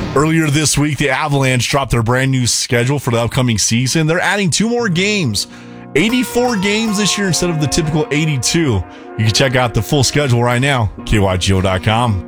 Earlier this week, the Avalanche dropped their brand new schedule for the upcoming season. They're adding 2 more games, 84 games this year instead of the typical 82. You can check out the full schedule right now, KYGO.com.